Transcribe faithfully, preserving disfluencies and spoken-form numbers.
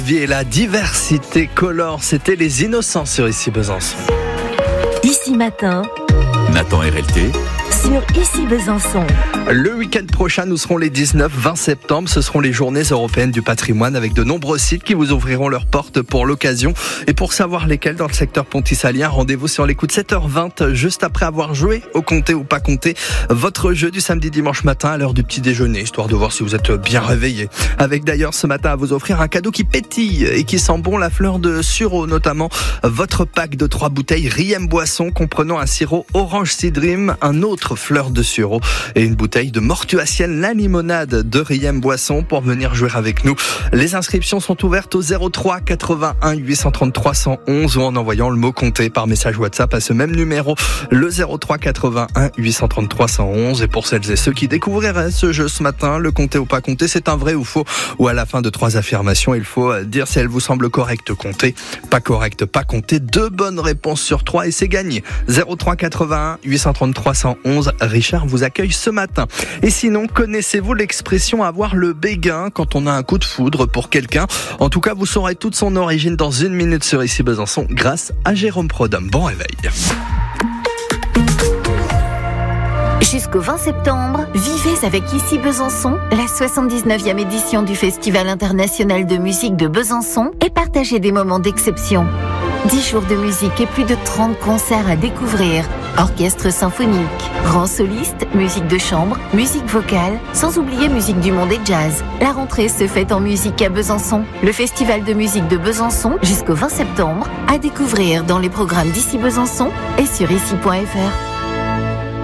Et la diversité colore, c'était les innocents sur Ici Besançon. Ici Matin, Nathan R L T sur Ici Besançon. Le week-end prochain, nous serons les dix-neuf vingt septembre. Ce seront les journées européennes du patrimoine avec de nombreux sites qui vous ouvriront leurs portes pour l'occasion. Et pour savoir lesquels dans le secteur pontisalien, rendez-vous sur les coups de sept heures vingt, juste après avoir joué au compter ou pas compter. Votre jeu du samedi dimanche matin à l'heure du petit déjeuner, histoire de voir si vous êtes bien réveillé. Avec d'ailleurs ce matin à vous offrir un cadeau qui pétille et qui sent bon la fleur de sureau, notamment votre pack de trois bouteilles Riem Boisson comprenant un sirop Orange Cidrim, un autre fleur de sureau et une bouteille de Mortuacienne, la limonade de Riem Boisson pour venir jouer avec nous. Les inscriptions sont ouvertes au zéro trois quatre-vingt-un huit cent trente-trois cent onze ou en envoyant le mot compter par message WhatsApp à ce même numéro, le zéro trois quatre-vingt-un huit cent trente-trois cent onze. Et pour celles et ceux qui découvriraient ce jeu ce matin, le compter ou pas compter, c'est un vrai ou faux, ou à la fin de trois affirmations, il faut dire si elle vous semble correcte, compter, pas correcte, pas compter. Deux bonnes réponses sur trois et c'est gagné. zéro trois quatre-vingt-un huit cent trente-trois cent onze. Richard vous accueille ce matin. Et sinon, connaissez-vous l'expression avoir le béguin quand on a un coup de foudre pour quelqu'un? En tout cas, vous saurez toute son origine dans une minute sur Ici Besançon grâce à Jérôme Prodhomme. Bon réveil. Jusqu'au vingt septembre, vivez avec Ici Besançon la soixante-dix-neuvième édition du Festival international de musique de Besançon et partagez des moments d'exception. dix jours de musique et plus de trente concerts à découvrir. Orchestre symphonique, grands solistes, musique de chambre, musique vocale, sans oublier musique du monde et jazz. La rentrée se fait en musique à Besançon. Le Festival de musique de Besançon jusqu'au vingt septembre, à découvrir dans les programmes d'Ici Besançon et sur ici point f r.